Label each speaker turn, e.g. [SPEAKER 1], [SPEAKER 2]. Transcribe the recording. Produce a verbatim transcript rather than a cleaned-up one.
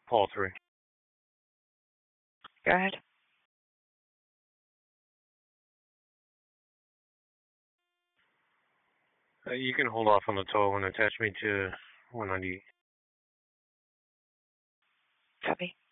[SPEAKER 1] Paul three.
[SPEAKER 2] Go ahead.
[SPEAKER 1] Uh, you can hold off on the tow and attach me to one ninety.
[SPEAKER 2] Copy.